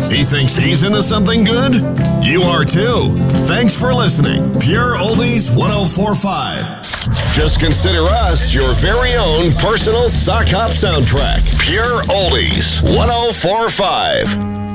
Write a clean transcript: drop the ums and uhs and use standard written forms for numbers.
He thinks he's into something good? You are too. Thanks for listening. Pure Oldies 1045. Just consider us your very own personal sock hop soundtrack. Pure Oldies 1045.